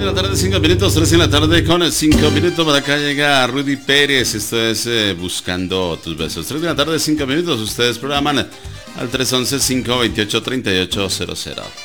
de la tarde, 5 minutos, 3 de la tarde con 5 minutos. Por acá llega Rudy Pérez. Esto es Buscando tus besos. 3 de la tarde, 5 minutos. Ustedes programan al 311-528-3800.